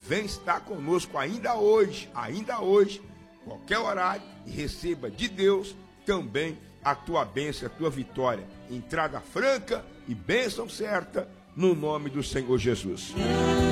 vem estar conosco ainda hoje, qualquer horário, e receba de Deus também a tua bênção, a tua vitória. Entrada franca e bênção certa, no nome do Senhor Jesus.